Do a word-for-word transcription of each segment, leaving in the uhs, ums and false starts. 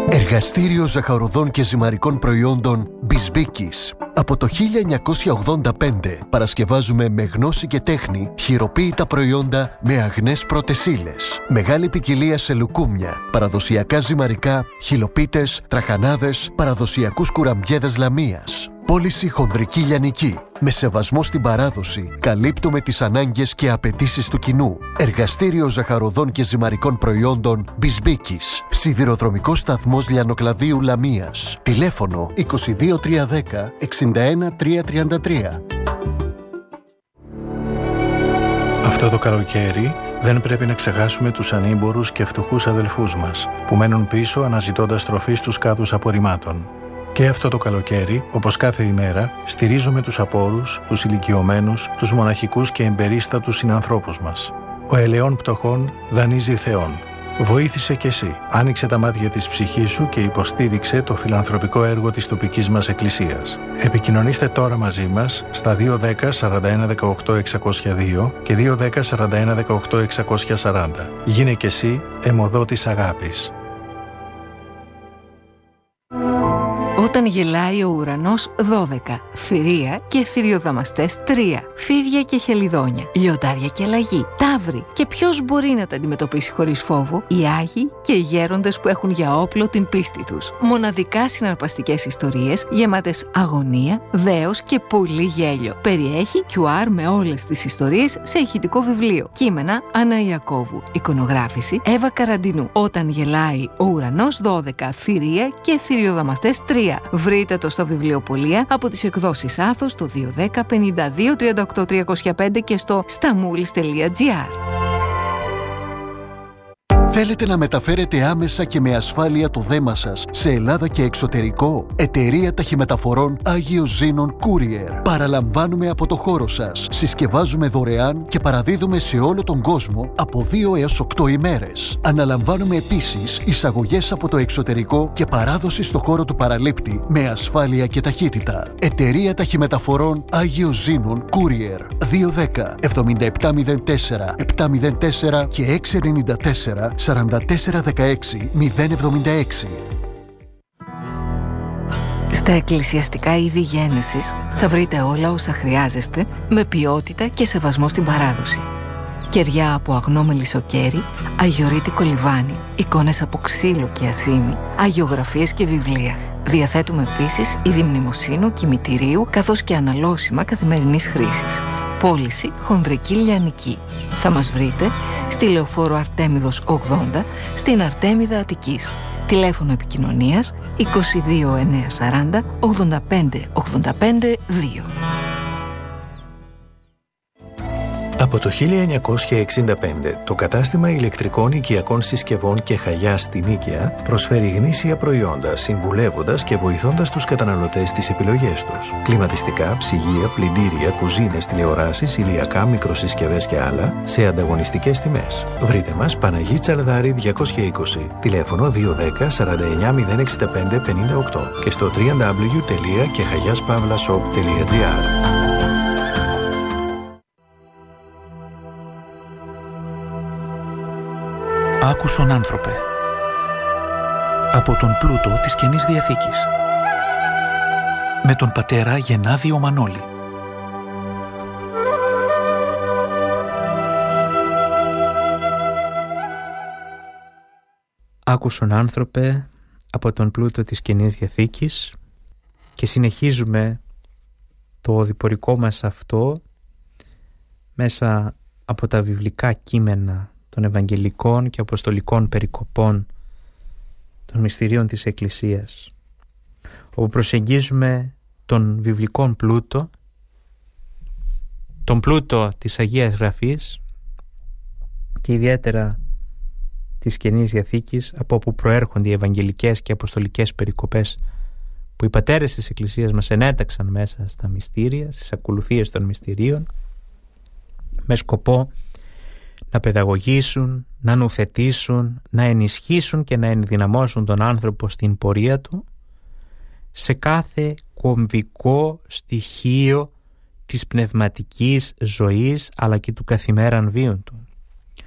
Εργαστήριο ζαχαροδών και ζυμαρικών προϊόντων Μπισμπίκης. Από το χίλια εννιακόσια ογδόντα πέντε παρασκευάζουμε με γνώση και τέχνη χειροποίητα προϊόντα με αγνές πρώτες ύλες. Μεγάλη ποικιλία σε λουκούμια, παραδοσιακά ζυμαρικά, χυλοπίτες, τραχανάδες, παραδοσιακούς κουραμπιέδες λαμίας. Πώληση χονδρική λιανική. Με σεβασμό στην παράδοση, καλύπτουμε τις ανάγκες και απαιτήσεις του κοινού. Εργαστήριο ζαχαροδών και ζυμαρικών προϊόντων Μπισμπίκης. Σιδηροδρομικός σταθμός Λιανοκλαδίου Λαμίας. Τηλέφωνο είκοσι δύο τριακόσια δέκα εξήντα ένα τριακόσια τριάντα τρία. Αυτό το καλοκαίρι δεν πρέπει να ξεχάσουμε τους ανήμπορους και φτωχούς αδελφούς μας που μένουν πίσω αναζητώντας τροφή στους κάδους απορριμμάτων. Και αυτό το καλοκαίρι, όπως κάθε ημέρα, στηρίζουμε τους απόρους, τους ηλικιωμένους, τους μοναχικούς και εμπερίστατους συνανθρώπους μας. Ο ελαιών πτωχών δανείζει Θεόν. Βοήθησε κι εσύ. Άνοιξε τα μάτια της ψυχής σου και υποστήριξε το φιλανθρωπικό έργο της τοπικής μας εκκλησίας. Επικοινωνήστε τώρα μαζί μας στα δύο δέκα σαράντα ένα δεκαοκτώ εξακόσια δύο και δύο δέκα σαράντα ένα δεκαοκτώ εξακόσια σαράντα. Γίνε κι εσύ αιμοδότης αγάπης. Όταν γελάει ο ουρανός δώδεκα, θηρία και θηριοδαμαστές τρία, φίδια και χελιδόνια, λιοντάρια και λαγί, ταύροι. Και ποιος μπορεί να τα αντιμετωπίσει χωρίς φόβο? Οι Άγιοι και οι γέροντες που έχουν για όπλο την πίστη τους. Μοναδικά συναρπαστικές ιστορίες, γεμάτες αγωνία, δέος και πολύ γέλιο. Περιέχει κιου αρ με όλες τις ιστορίες σε ηχητικό βιβλίο. Κείμενα Άννα Ιακώβου. Εικονογράφηση Εύα Καραντινού. Όταν γελάει ο ουρανός δώδεκα, θηρία και θηριοδαμαστές τρία. Βρείτε το στο βιβλιοπωλεία από τις εκδόσεις Άθος το δύο δέκα πενήντα δύο τριάντα οκτώ τριακόσια πέντε και στο σταμούλης τελεία τζι άρ. Θέλετε να μεταφέρετε άμεσα και με ασφάλεια το δέμα σας σε Ελλάδα και εξωτερικό? Εταιρεία Ταχυμεταφορών Άγιος Ζήνων Courier. Παραλαμβάνουμε από το χώρο σας. Συσκευάζουμε δωρεάν και παραδίδουμε σε όλο τον κόσμο από δύο έως οκτώ ημέρες. Αναλαμβάνουμε επίσης εισαγωγές από το εξωτερικό και παράδοση στο χώρο του παραλήπτη με ασφάλεια και ταχύτητα. Εταιρεία Ταχυμεταφορών Άγιος Ζήνων Courier. δύο δέκα εβδομήντα επτά μηδέν τέσσερα επτά μηδέν τέσσερα και έξι εννιά τέσσερα σαράντα τέσσερα δεκαέξι μηδέν εβδομήντα έξι. Στα εκκλησιαστικά είδη γέννησης θα βρείτε όλα όσα χρειάζεστε με ποιότητα και σεβασμό στην παράδοση. Κεριά από αγνό μελισσοκέρι, αγιορείτικο λιβάνι, εικόνες από ξύλο και ασήμι, αγιογραφίες και βιβλία. Διαθέτουμε επίσης είδη μνημοσύνου, κημητηρίου καθώς και αναλώσιμα καθημερινής χρήσης. Πώληση χονδρική λιανική. Θα μας βρείτε στη Λεωφόρο Αρτέμιδος ογδόντα, στην Αρτέμιδα Αττικής. Τηλέφωνο επικοινωνίας είκοσι δύο εννιακόσια σαράντα ογδόντα πέντε ογδόντα πέντε δύο. Από το χίλια εννιακόσια εξήντα πέντε, το κατάστημα ηλεκτρικών οικιακών συσκευών και Χαγιάς στην Νίκαια προσφέρει γνήσια προϊόντα, συμβουλεύοντας και βοηθώντας τους καταναλωτές στις επιλογές τους. Κλιματιστικά, ψυγεία, πλυντήρια, κουζίνες, τηλεοράσεις, ηλιακά, μικροσυσκευές και άλλα σε ανταγωνιστικές τιμές. Βρείτε μας Παναγί Τσαλδάρη διακόσια είκοσι, τηλέφωνο δύο δέκα σαράντα εννιά μηδέν εξήντα πέντε πενήντα οκτώ και στο double-u double-u double-u τελεία κεχαγιάspavlashop τελεία τζι άρ. Άκουσον άνθρωπε, από τον πλούτο της Καινής Διαθήκης, με τον πατέρα Γενάδιο Μανώλη. Άκουσον άνθρωπε, από τον πλούτο της Καινής Διαθήκης, και συνεχίζουμε το οδηπορικό μας αυτό μέσα από τα βιβλικά κείμενα των Ευαγγελικών και Αποστολικών περικοπών των μυστηρίων της Εκκλησίας, όπου προσεγγίζουμε τον βιβλικόν πλούτο, τον πλούτο της Αγίας Γραφής και ιδιαίτερα της Καινής Διαθήκης, από όπου προέρχονται οι Ευαγγελικές και Αποστολικές περικοπές που οι πατέρες της Εκκλησίας μας ενέταξαν μέσα στα μυστήρια, στις ακολουθίες των μυστηρίων, με σκοπό να παιδαγωγήσουν, να νουθετήσουν, να ενισχύσουν και να ενδυναμώσουν τον άνθρωπο στην πορεία του σε κάθε κομβικό στοιχείο της πνευματικής ζωής αλλά και του καθημέραν βίου του.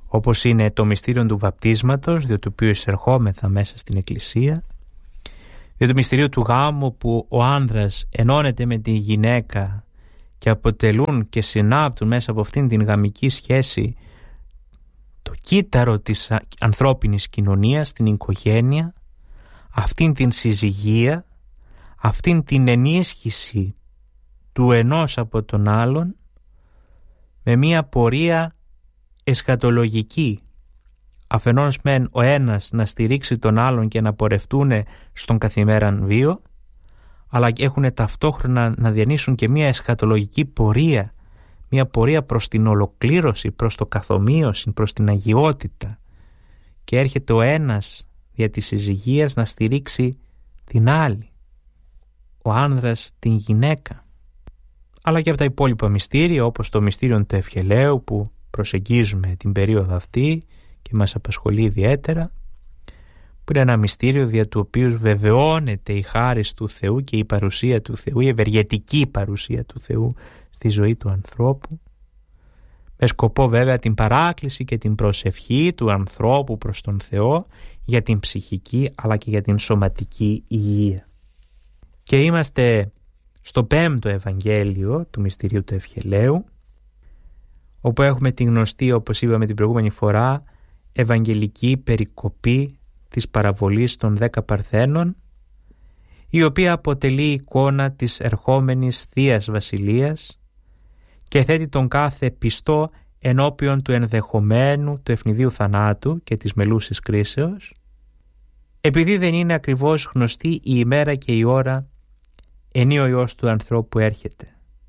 όπως είναι το μυστήριο του βαπτίσματος, δια του οποίου εισερχόμεθα μέσα στην Εκκλησία, δια το μυστήριο του γάμου που ο άνδρας ενώνεται με τη γυναίκα και αποτελούν και συνάπτουν μέσα από αυτήν την γαμική σχέση το κύτταρο της ανθρώπινης κοινωνίας, την οικογένεια, αυτήν την συζυγία, αυτήν την ενίσχυση του ενός από τον άλλον με μία πορεία εσχατολογική. Αφενός μεν ο ένας να στηρίξει τον άλλον και να πορευτούν στον καθημέραν βίο, αλλά έχουν ταυτόχρονα να διανύσουν και μία εσχατολογική πορεία, μία πορεία προς την ολοκλήρωση, προς το καθομοίωση, προς την αγιότητα, και έρχεται ο ένας δια της συζυγίας να στηρίξει την άλλη, ο άνδρας την γυναίκα. Αλλά και από τα υπόλοιπα μυστήρια, όπως το μυστήριο του ευχελαίου που προσεγγίζουμε την περίοδο αυτή και μας απασχολεί ιδιαίτερα, που είναι ένα μυστήριο δια του οποίου βεβαιώνεται η χάρις του Θεού και η παρουσία του Θεού, η ευεργετική παρουσία του Θεού στη ζωή του ανθρώπου, με σκοπό βέβαια την παράκληση και την προσευχή του ανθρώπου προς τον Θεό για την ψυχική αλλά και για την σωματική υγεία. Και είμαστε στο πέμπτο Ευαγγέλιο του μυστηρίου του ευχελαίου, όπου έχουμε την γνωστή, όπως είπαμε την προηγούμενη φορά, ευαγγελική περικοπή της παραβολής των δέκα παρθένων, η οποία αποτελεί εικόνα της ερχόμενης Θείας Βασιλείας και θέτει τον κάθε πιστό ενώπιον του ενδεχομένου του ευνηδίου θανάτου και της μελούσης κρίσεως, επειδή δεν είναι ακριβώς γνωστή η ημέρα και η ώρα ενή ο Υιός του ανθρώπου έρχεται.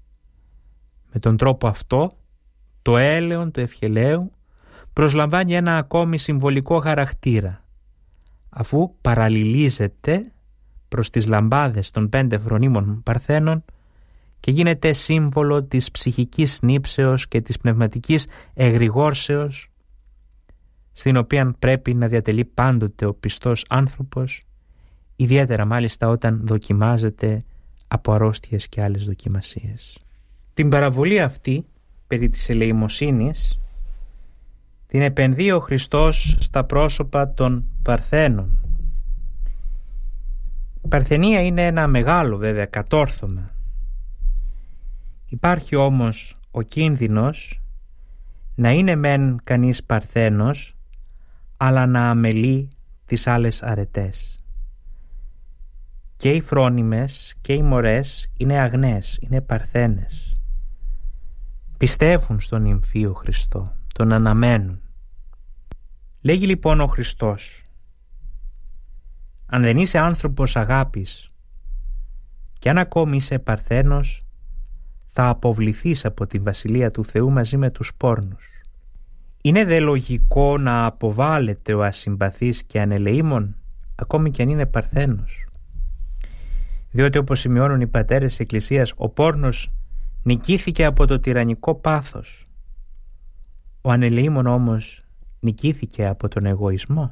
Με τον τρόπο αυτό, το έλεον του ευχελαίου προσλαμβάνει ένα ακόμη συμβολικό χαρακτήρα, αφού παραλληλίζεται προς τις λαμπάδες των πέντε φρονίμων παρθένων και γίνεται σύμβολο της ψυχικής νύψεως και της πνευματικής εγρηγόρσεως, στην οποία πρέπει να διατελεί πάντοτε ο πιστός άνθρωπος, ιδιαίτερα μάλιστα όταν δοκιμάζεται από αρρώστιες και άλλες δοκιμασίες. Την παραβολή αυτή περί της ελεημοσύνης την επενδύει ο Χριστός στα πρόσωπα των Παρθένων. Η Παρθενία είναι ένα μεγάλο βέβαια κατόρθωμα. Υπάρχει όμως ο κίνδυνος να είναι μεν κανείς Παρθένος, αλλά να αμελεί τις άλλες αρετές. Και οι φρόνιμες και οι μωρές είναι αγνές, είναι παρθένες. Πιστεύουν στον νυμφίο Χριστό, τον αναμένουν. Λέγει λοιπόν ο Χριστός, αν δεν είσαι άνθρωπος αγάπης και αν ακόμη είσαι παρθένος, θα αποβληθείς από τη Βασιλεία του Θεού μαζί με τους πόρνους. Είναι δε λογικό να αποβάλλεται ο ασυμπαθής και ανελεήμων, ακόμη και αν είναι παρθένος? Διότι όπως σημειώνουν οι πατέρες της Εκκλησίας, ο πόρνος νικήθηκε από το τυραννικό πάθος. Ο ανελεήμων όμως νικήθηκε από τον εγωισμό.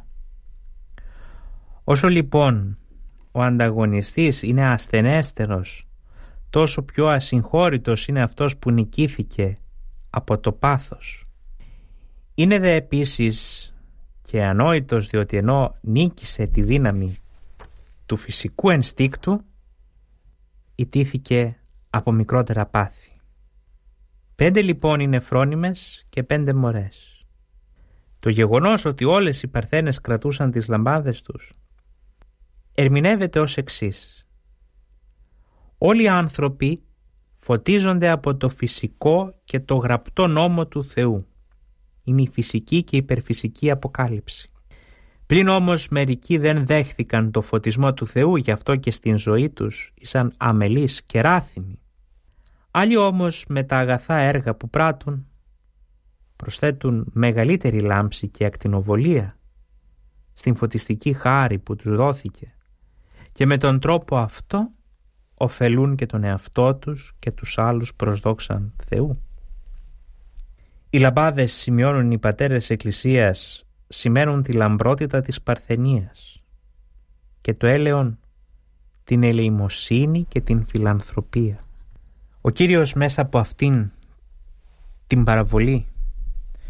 Όσο λοιπόν ο ανταγωνιστής είναι ασθενέστερος, τόσο πιο ασυγχώρητος είναι αυτός που νικήθηκε από το πάθος. Είναι δε επίσης και ανόητος, διότι ενώ νίκησε τη δύναμη του φυσικού ενστίκτου, ιτήθηκε από μικρότερα πάθη. Πέντε λοιπόν είναι φρόνιμες και πέντε μωρές. Το γεγονός ότι όλες οι παρθένες κρατούσαν τις λαμπάδες τους ερμηνεύεται ως εξής. Όλοι οι άνθρωποι φωτίζονται από το φυσικό και το γραπτό νόμο του Θεού. Είναι η φυσική και η υπερφυσική αποκάλυψη. Πλην όμως μερικοί δεν δέχθηκαν το φωτισμό του Θεού, γι' αυτό και στην ζωή τους ήσαν αμελείς και ράθυμοι. Άλλοι όμως με τα αγαθά έργα που πράττουν προσθέτουν μεγαλύτερη λάμψη και ακτινοβολία στην φωτιστική χάρη που τους δόθηκε και με τον τρόπο αυτό ωφελούν και τον εαυτό τους και τους άλλους προς δόξαν Θεού. Οι λαμπάδες, σημειώνουν οι πατέρες της Εκκλησίας, σημαίνουν τη λαμπρότητα της παρθενίας και το έλεον την ελεημοσύνη και την φιλανθρωπία. Ο Κύριος μέσα από αυτήν την παραβολή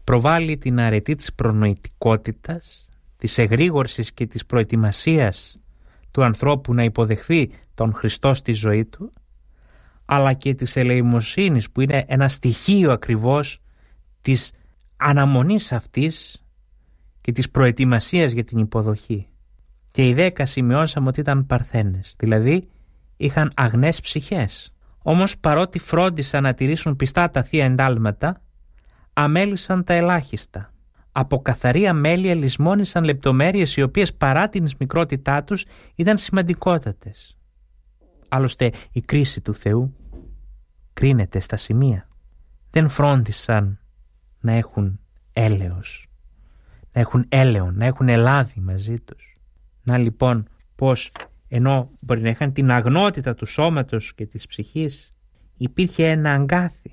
προβάλλει την αρετή της προνοητικότητας, της εγρήγορσης και της προετοιμασίας του ανθρώπου να υποδεχθεί τον Χριστό στη ζωή του, αλλά και της ελεημοσύνης που είναι ένα στοιχείο ακριβώς της αναμονής αυτής και της προετοιμασίας για την υποδοχή. Και οι δέκα σημειώσαμε ότι ήταν παρθένες, δηλαδή είχαν αγνές ψυχές. Όμως παρότι φρόντισαν να τηρήσουν πιστά τα θεία εντάλματα, αμέλησαν τα ελάχιστα. Από καθαρή αμέλεια λησμόνησαν λεπτομέρειες οι οποίες παρά την μικρότητά τους ήταν σημαντικότατες. Άλλωστε η κρίση του Θεού κρίνεται στα σημεία. Δεν φρόντισαν να έχουν έλεος, να έχουν έλεον, να έχουν ελάδι μαζί τους. Να λοιπόν πως ενώ μπορεί να είχαν την αγνότητα του σώματος και της ψυχής, υπήρχε ένα αγκάθι.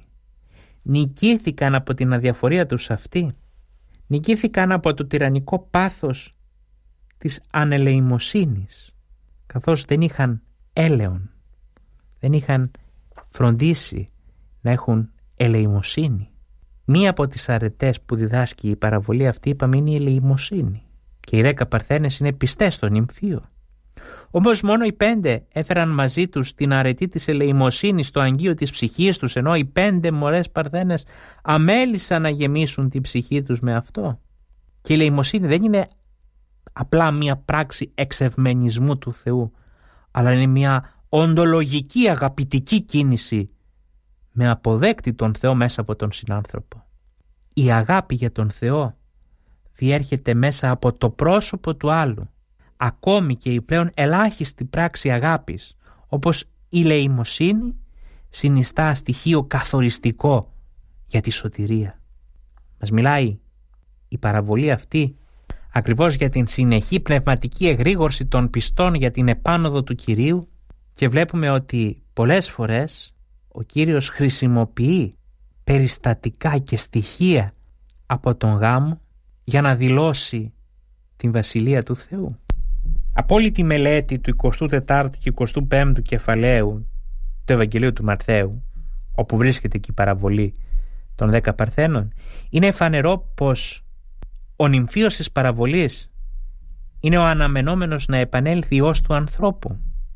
Νικήθηκαν από την αδιαφορία τους αυτή, νικήθηκαν από το τυραννικό πάθος της ανελεημοσύνης, καθώς δεν είχαν έλεον, δεν είχαν φροντίσει να έχουν ελεημοσύνη. Μία από τις αρετές που διδάσκει η παραβολή αυτή, είπαμε, είναι η ελεημοσύνη. Και οι δέκα παρθένες είναι πιστές στον νυμφίο. Όμως μόνο οι πέντε έφεραν μαζί τους την αρετή της ελεημοσύνης στο αγγείο της ψυχής τους, ενώ οι πέντε μωρές παρθένες αμέλησαν να γεμίσουν την ψυχή τους με αυτό. Και η ελεημοσύνη δεν είναι απλά μια πράξη εξευμενισμού του Θεού, αλλά είναι μια οντολογική αγαπητική κίνηση με αποδέκτη τον Θεό μέσα από τον συνάνθρωπο. Η αγάπη για τον Θεό διέρχεται μέσα από το πρόσωπο του άλλου. Ακόμη και η πλέον ελάχιστη πράξη αγάπης, όπως η ελεημοσύνη, συνιστά στοιχείο καθοριστικό για τη σωτηρία. Μας μιλάει η παραβολή αυτή ακριβώς για την συνεχή πνευματική εγρήγορση των πιστών για την επάνωδο του Κυρίου, και βλέπουμε ότι πολλές φορές ο Κύριος χρησιμοποιεί περιστατικά και στοιχεία από τον γάμο για να δηλώσει την Βασιλεία του Θεού. Απόλυτη μελέτη του εικοστού τετάρτου και εικοστού πέμπτου κεφαλαίου του Ευαγγελίου του Ματθαίου, όπου βρίσκεται και η παραβολή των δέκα παρθένων, είναι φανερό πως ο νυμφίος της παραβολής είναι ο αναμενόμενος να επανέλθει ως του ανθρώπου.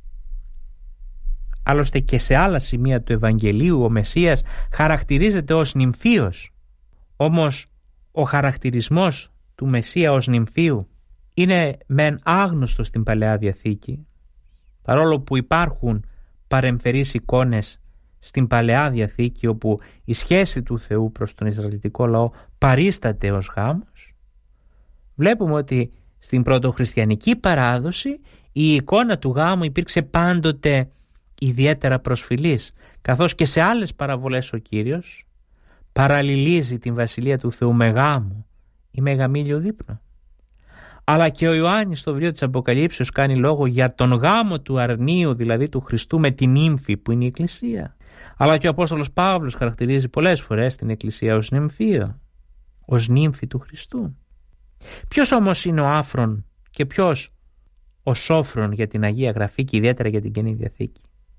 Άλλωστε και σε άλλα σημεία του Ευαγγελίου ο Μεσσίας χαρακτηρίζεται ως νυμφίος. Όμως ο χαρακτηρισμός του Μεσσία ως νυμφίου είναι μεν άγνωστο στην Παλαιά Διαθήκη, παρόλο που υπάρχουν παρεμφερείς εικόνες στην Παλαιά Διαθήκη όπου η σχέση του Θεού προς τον Ισραηλιτικό λαό παρίσταται ως γάμος. Βλέπουμε ότι στην πρωτοχριστιανική παράδοση η εικόνα του γάμου υπήρξε πάντοτε ιδιαίτερα προσφυλής, καθώς και σε άλλες παραβολές ο Κύριος παραλληλίζει την Βασιλεία του Θεού με γάμο ή με γαμήλιο δείπνο. Αλλά και ο Ιωάννης στο βιβλίο της Αποκαλύψεως κάνει λόγο για τον γάμο του αρνίου, δηλαδή του Χριστού, με την νύμφη που είναι η Εκκλησία. Αλλά και ο Απόστολος Παύλος χαρακτηρίζει πολλές φορές την Εκκλησία ως νυμφίο, ως νύμφη του Χριστού. Ποιος όμως είναι ο άφρον και ποιος ο σόφρον για την Αγία Γραφή και ιδιαίτερα για την Καινή Διαθήκη?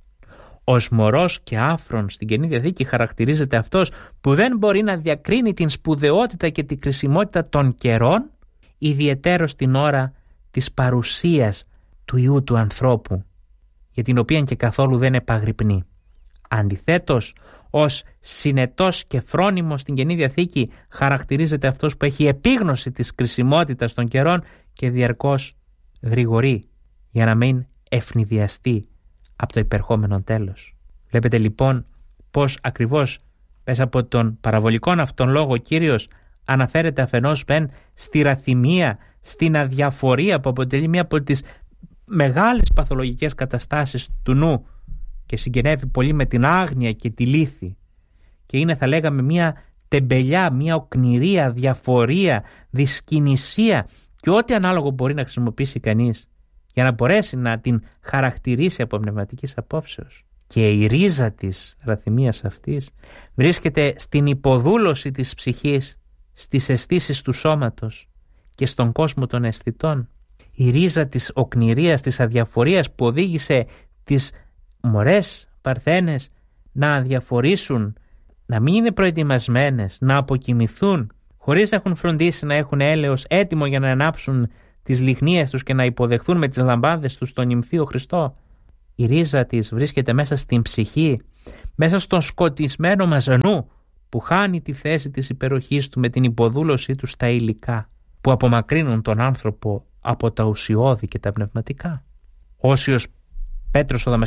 Ως μωρός και άφρον στην Καινή Διαθήκη χαρακτηρίζεται αυτός που δεν μπορεί να διακρίνει την σπουδαιότητα και την κρισιμότητα των καιρών, ιδιαιτέρως την ώρα της παρουσίας του Υιού του ανθρώπου, για την οποία και καθόλου δεν επαγρυπνεί. Αντιθέτως, ως συνετός και φρόνιμος στην Καινή Διαθήκη χαρακτηρίζεται αυτός που έχει επίγνωση της κρισιμότητας των καιρών και διαρκώς γρηγορεί για να μην ευνηδιαστεί από το υπερχόμενο τέλος. Βλέπετε λοιπόν πως ακριβώς μέσα από τον παραβολικών αυτόν λόγο ο Κύριος αναφέρεται αφενός μεν στη ραθυμία, στην αδιαφορία που αποτελεί μία από τις μεγάλες παθολογικές καταστάσεις του νου και συγγενεύει πολύ με την άγνοια και τη λύθη, και είναι, θα λέγαμε, μία τεμπελιά, μία οκνηρία, διαφορία, δυσκινησία και ό,τι ανάλογο μπορεί να χρησιμοποιήσει κανείς για να μπορέσει να την χαρακτηρίσει από πνευματικής απόψεως. Και η ρίζα της ραθυμίας αυτής βρίσκεται στην υποδούλωση της ψυχής, στις αισθήσεις του σώματος και στον κόσμο των αισθητών. Η ρίζα της οκνηρίας, της αδιαφορίας που οδήγησε τις μωρές παρθένες να αδιαφορήσουν, να μην είναι προετοιμασμένες, να αποκοιμηθούν χωρίς να έχουν φροντίσει να έχουν έλεος έτοιμο για να ανάψουν τις λιχνίες τους και να υποδεχθούν με τις λαμπάδες τους τον νυμφίο Χριστό. Η ρίζα της βρίσκεται μέσα στην ψυχή, μέσα στον σκοτισμένο μας νου, που χάνει τη θέση της υπεροχής του με την υποδούλωσή του στα υλικά, που απομακρύνουν τον άνθρωπο από τα ουσιώδη και τα πνευματικά. Όσιος Πέτρος ο